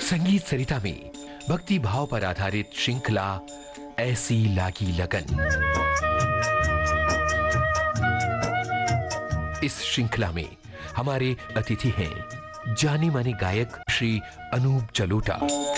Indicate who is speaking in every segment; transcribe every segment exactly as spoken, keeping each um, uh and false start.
Speaker 1: संगीत सरिता में भक्ति भाव पर आधारित श्रृंखला ऐसी लागी लगन। इस श्रृंखला में हमारे अतिथि हैं जाने माने गायक श्री अनूप जलोटा।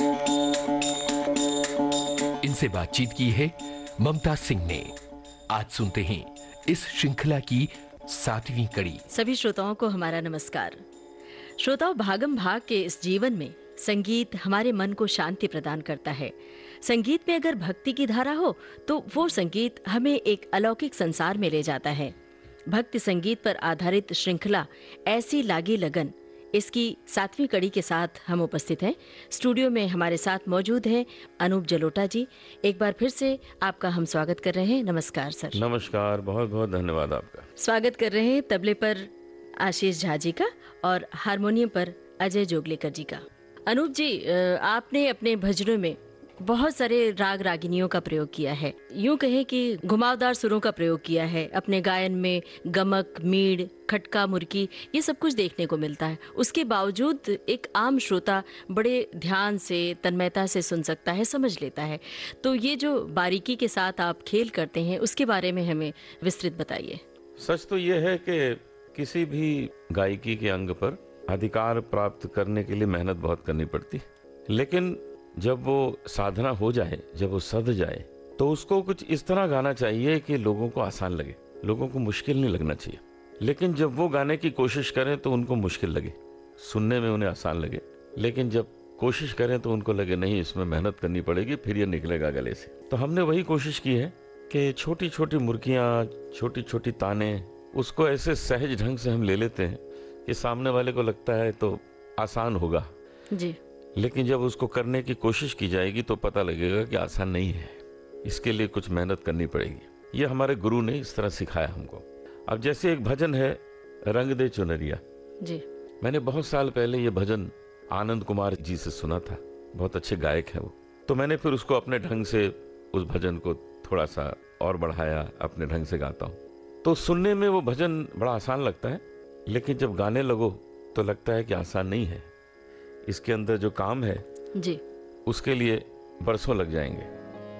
Speaker 1: इनसे बातचीत की है ममता सिंह ने। आज सुनते हैं इस श्रृंखला की सातवीं कड़ी।
Speaker 2: सभी श्रोताओं को हमारा नमस्कार। श्रोताओं, भागम भाग के इस जीवन में संगीत हमारे मन को शांति प्रदान करता है। संगीत में अगर भक्ति की धारा हो तो वो संगीत हमें एक अलौकिक संसार में ले जाता है। भक्ति संगीत पर आधारित श्रृंखला ऐसी लागी लगन, इसकी सातवीं कड़ी के साथ हम उपस्थित हैं। स्टूडियो में हमारे साथ मौजूद हैं अनूप जलोटा जी। एक बार फिर से आपका हम स्वागत कर रहे हैं। नमस्कार सर। नमस्कार,
Speaker 3: बहुत बहुत धन्यवाद आपका।
Speaker 2: स्वागत कर रहे हैं तबले पर आशीष झा जी का और हारमोनियम पर अजय जोगलेकर जी का। अनूप जी, आपने अपने भजनों में बहुत सारे राग रागिनियों का प्रयोग किया है, यूं कहें कि घुमावदार सुरों का प्रयोग किया है। अपने गायन में गमक, मीड़, खटका, मुर्की, ये सब कुछ देखने को मिलता है। उसके बावजूद एक आम श्रोता बड़े ध्यान से, तन्मयता से सुन सकता है, समझ लेता है। तो ये जो बारीकी के साथ आप खेल करते हैं, उसके बारे में हमें विस्तृत बताइए।
Speaker 3: सच तो ये है कि किसी भी गायकी के अंग पर अधिकार प्राप्त करने के लिए मेहनत बहुत करनी पड़ती, लेकिन जब वो साधना हो जाए, जब वो सध जाए, तो उसको कुछ इस तरह गाना चाहिए कि लोगों को आसान लगे, लोगों को मुश्किल नहीं लगना चाहिए। लेकिन जब वो गाने की कोशिश करें तो उनको मुश्किल लगे, सुनने में उन्हें आसान लगे, लेकिन जब कोशिश करें तो उनको लगे नहीं, इसमें मेहनत करनी पड़ेगी, फिर ये निकलेगा गले से। तो हमने वही कोशिश की है कि छोटी छोटी मुर्कियाँ, छोटी छोटी ताने, उसको ऐसे सहज ढंग से हम ले लेते हैं कि सामने वाले को लगता है तो आसान होगा
Speaker 2: जी,
Speaker 3: लेकिन जब उसको करने की कोशिश की जाएगी तो पता लगेगा कि आसान नहीं है, इसके लिए कुछ मेहनत करनी पड़ेगी। ये हमारे गुरु ने इस तरह सिखाया हमको। अब जैसे एक भजन है रंग दे चुनरिया
Speaker 2: जी,
Speaker 3: मैंने बहुत साल पहले ये भजन आनंद कुमार जी से सुना था, बहुत अच्छे गायक हैं वो। तो मैंने फिर उसको अपने ढंग से, उस भजन को थोड़ा सा और बढ़ाया, अपने ढंग से गाता हूँ। तो सुनने में वो भजन बड़ा आसान लगता है, लेकिन जब गाने लगो तो लगता है कि आसान नहीं है। इसके अंदर जो काम है
Speaker 2: जी,
Speaker 3: उसके लिए बरसों लग जाएंगे।